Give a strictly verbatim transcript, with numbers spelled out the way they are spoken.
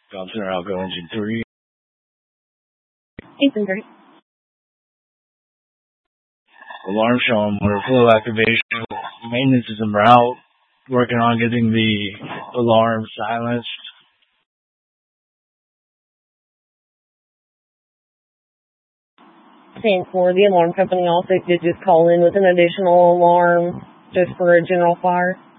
Golf Center, I'll go engine three. Engine three. Alarm showing motor flow activation. Maintenance is en route. Working on getting the alarm silenced. ten four, the alarm company also did just call in with an additional alarm just for a general fire.